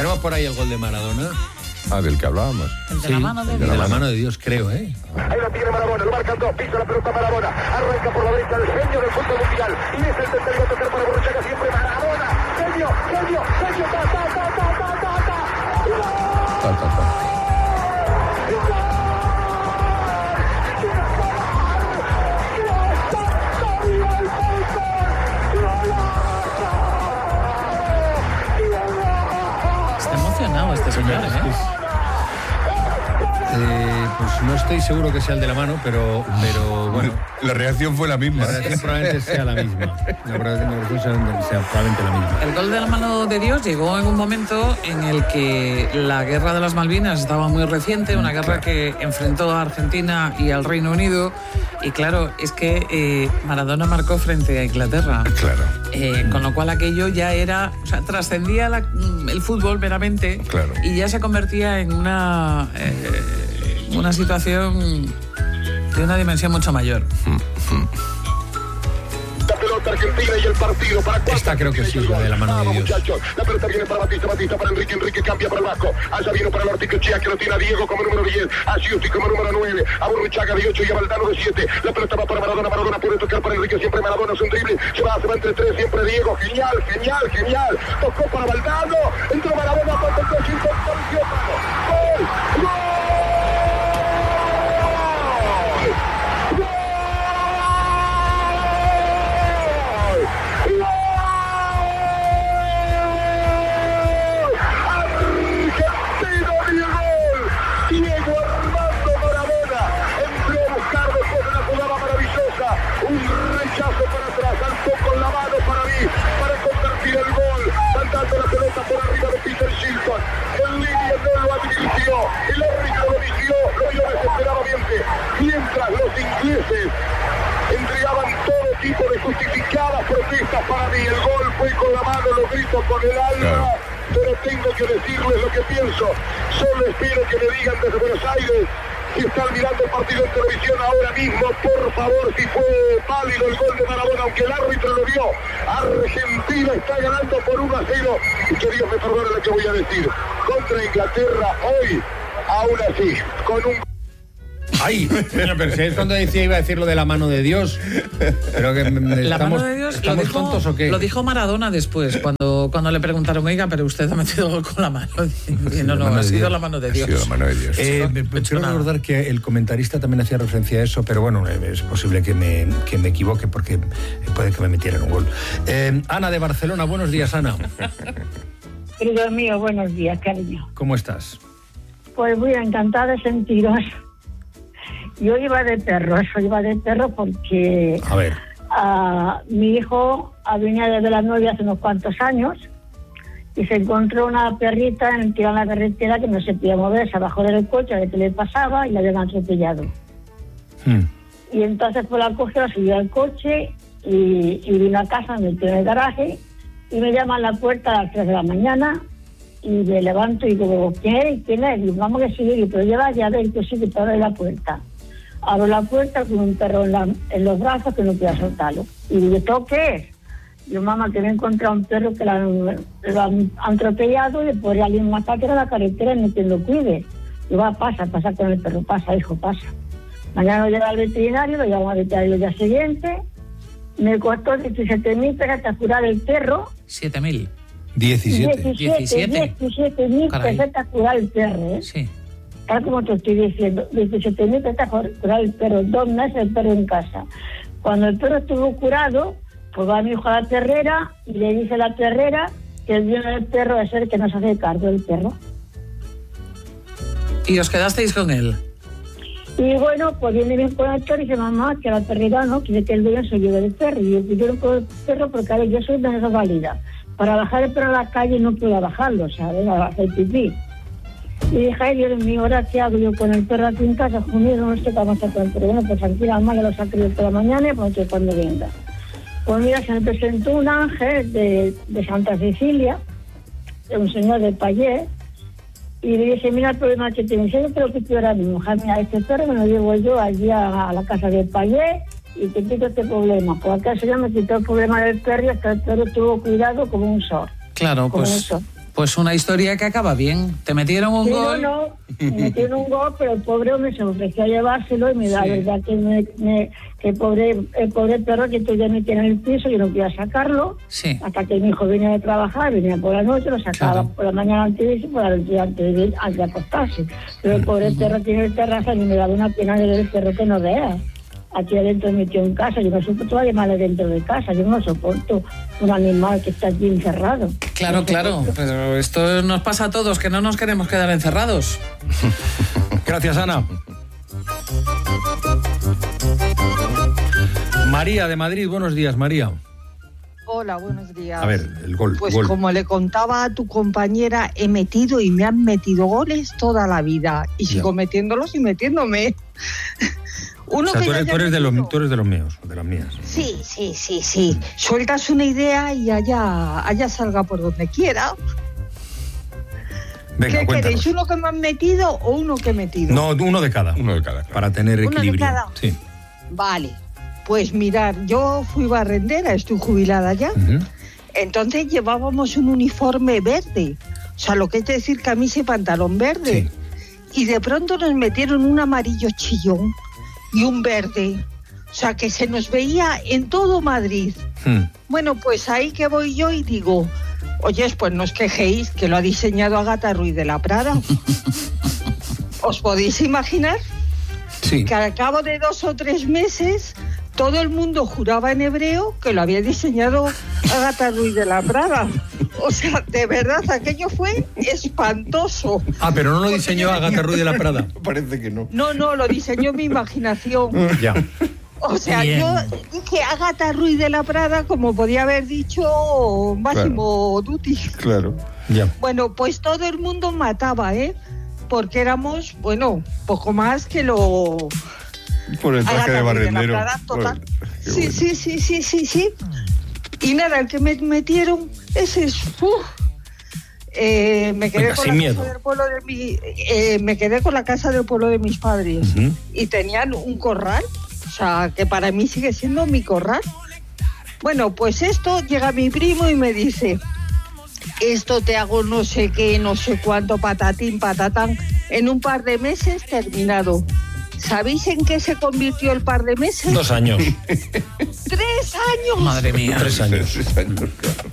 Tenemos por ahí el gol de Maradona. Del que hablábamos. El de la mano de Dios. De la mano de Dios, creo, Ahí lo tiene Maradona, lo marcan dos, pisa la pelota Maradona, arranca por la derecha el genio del fútbol mundial, y es el tercero a tocar para Borruchaga, siempre Maradona, genio, Está emocionado este señor, pues no estoy seguro que sea el de la mano, pero bueno. La reacción fue la misma. La reacción probablemente sea la misma. La reacción sea probablemente la misma. El gol de la mano de Dios llegó en un momento en el que la guerra de las Malvinas estaba muy reciente, una guerra que enfrentó a Argentina y al Reino Unido. Y claro, es que Maradona marcó frente a Inglaterra. Claro. Con lo cual aquello ya era, o sea, trascendía el fútbol meramente. Claro. Y ya se convertía en una situación de una dimensión mucho mayor. La pelota argentina y el partido para esta creo que sí, la de la mano de Dios. Muchachos. La pelota viene para Batista para Enrique cambia para el Vasco, allá vino para el Orticochea que lo tiene a Diego como número 10, a Giusti como número 9, a Borruchaga de 8 y a Valdano de 7. La pelota va para Maradona puede tocar para Enrique, siempre Maradona es un drible, se va entre tres, siempre Diego, genial, tocó para Valdano, entró Maradona con el coche, ¡gol! La pelota por arriba de Peter Shilton, en línea no lo advirtió, el árbitro lo vio desesperadamente, mientras los ingleses entregaban todo tipo de justificadas protestas para mí. El gol fue con la mano, lo grito con el alma, pero tengo que decirles lo que pienso. Solo espero que me digan desde Buenos Aires si están mirando el partido en televisión ahora mismo, por favor, si fue válido el gol de Maradona, aunque el árbitro lo vio. Argentina está ganando por 1-0, y que Dios me perdone lo que voy a decir, contra Inglaterra hoy, aún así, con un... ¡Ay! Bueno, pero si es cuando iba a decir lo de la mano de Dios. Pero que la mano de Dios ¿estamos tontos o qué? Lo dijo Maradona después, cuando le preguntaron, oiga, pero usted ha metido gol con la mano. Y no, ha sido la mano de Dios. Ha sido la mano de Dios. Quiero recordar que el comentarista también hacía referencia a eso, pero bueno, es posible que me equivoque porque puede que me metieran un gol. Ana de Barcelona, buenos días, Ana. Querido mío, buenos días, cariño. ¿Cómo estás? Pues muy encantada de sentiros. Yo iba de perro porque a ver. Mi hijo venía de la novia hace unos cuantos años y se encontró una perrita en la carretera que no se podía mover, se bajó del coche a ver qué le pasaba y la habían atropellado. Y entonces pues la cogió, subió al coche y vino a casa, me metió en el garaje y me llama a la puerta a las 3 de la mañana y me levanto y digo, ¿quién es? Y digo, vamos a seguir, pero lleva llave y que sí que te abre la puerta. Abro la puerta con un perro en los brazos que no podía soltarlo. Y digo, ¿esto qué es? Digo, mamá, que me he encontrado un perro que lo han atropellado y después alguien mata que era la carretera y no quien lo cuide. Digo, pasa con el perro, pasa, hijo, pasa. Mañana lo llevo al veterinario, lo llevamos al veterinario el día siguiente. Me costó 17.000 pesos hasta curar el perro. 7.000. 17.000 pesos hasta curar el perro, ¿eh? Sí. Tal como te estoy diciendo, 17.000 pesos curar el perro, 2 meses el perro en casa. Cuando el perro estuvo curado, pues va mi hijo a la perrera y le dice a la perrera que el dueño del perro es el que nos hace cargo del perro. ¿Y os quedasteis con él? Y bueno, pues viene bien con el perro y dice, mamá, que la perrera no, quiere que el dueño se lleve el perro. Y yo no puedo el perro porque a ver, yo soy válida. Para bajar el perro a la calle no puedo bajarlo, ¿sabes? A hacer pipí. Y dije, ay, Dios mío, ¿ahora qué hago yo con el perro aquí en casa? Junio, no sé qué vamos a hacer. Pero bueno, pues tranquila, mamá, que lo saque yo por la mañana y pues cuando venga. Pues mira, se me presentó un ángel de Santa Cecilia, de un señor de Payés, y le dije, mira el problema que tienes. Yo creo que tú eras mi mujer, mira, este perro me lo llevo yo allí a la casa de Payés y te quito este problema. Pues acá el señor me quitó el problema del perro y hasta el perro tuvo cuidado como un sol. Claro, pues Pues una historia que acaba bien. Te metieron un gol. No, me metieron un gol, pero el pobre hombre se ofreció a llevárselo y la verdad que el pobre perro que tú ya me tiene en el piso, yo no quería sacarlo, hasta que mi hijo venía de trabajar, venía por la noche, lo sacaba por la mañana antes de irse, por la noche antes de acostarse. Pero el pobre perro tiene el terraza y me daba una pena de ver el perro que no vea. Aquí adentro metió en casa, yo no soporto animales dentro de casa, yo no soporto un animal que está aquí encerrado. Claro, pero esto nos pasa a todos, que no nos queremos quedar encerrados. Gracias, Ana. María de Madrid, buenos días, María. Hola, buenos días. A ver, el gol. Pues como le contaba a tu compañera, he metido y me han metido goles toda la vida y sigo metiéndolos y metiéndome. O sea, tú eres de los míos, de las mías. Sí. Sueltas una idea y allá salga por donde quiera. Venga, ¿Qué cuéntanos. queréis? ¿Uno que me han metido o uno que he metido? No, uno de cada. Para tener equilibrio. ¿Uno de cada? Sí. Vale. Pues mirad, yo fui barrendera, estoy jubilada ya. Entonces llevábamos un uniforme verde. O sea, lo que es decir camisa y pantalón verde. Sí. Y de pronto nos metieron un amarillo chillón y un verde, o sea que se nos veía en todo Madrid. Bueno, pues ahí que voy yo y digo, oye, pues no os quejéis, que lo ha diseñado Agatha Ruiz de la Prada. ¿Os podéis imaginar? Sí. Que al cabo de 2 o 3 meses todo el mundo juraba en hebreo que lo había diseñado Agatha Ruiz de la Prada. O sea, de verdad, aquello fue espantoso. Ah, pero no lo diseñó Agatha Ruiz de la Prada. Parece que no. No, lo diseñó mi imaginación. Ya. O sea, Bien. yo dije Agatha Ruiz de la Prada, como podía haber dicho Máximo Dutti. Claro. Ya. Bueno, pues todo el mundo mataba, porque éramos, poco más que lo... Por el traje Agatha de Ruiz barrendero. la Prada, total. Qué Sí. Y nada, el que me metieron, ese es... me quedé Venga, con sin la miedo. casa del pueblo me quedé con la casa del pueblo de mis padres y tenían un corral, o sea, que para mí sigue siendo mi corral. Bueno, pues esto, llega mi primo y me dice, esto te hago no sé qué, no sé cuánto, patatín, patatán, en un par de meses terminado. ¿Sabéis en qué se convirtió el par de meses? 2 años. 3 años. Madre mía. 3 años. 3 años, claro.